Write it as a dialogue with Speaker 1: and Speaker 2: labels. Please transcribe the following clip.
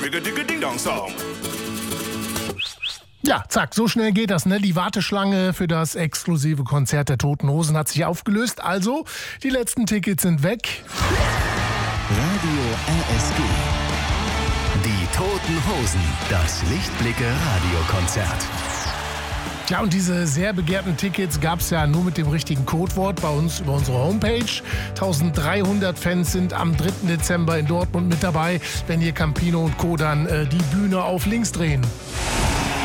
Speaker 1: Ding-Dong-Song.
Speaker 2: Ja, zack, so schnell geht das, ne? Die Warteschlange für das exklusive Konzert der Toten Hosen hat sich aufgelöst. Also, die letzten Tickets sind weg.
Speaker 3: Radio RSG. Die Toten Hosen. Das Lichtblicke-Radiokonzert.
Speaker 2: Ja, und diese sehr begehrten Tickets gab es ja nur mit dem richtigen Codewort bei uns über unsere Homepage. 1300 Fans sind am 3. Dezember in Dortmund mit dabei, wenn hier Campino und Co. dann die Bühne auf links drehen.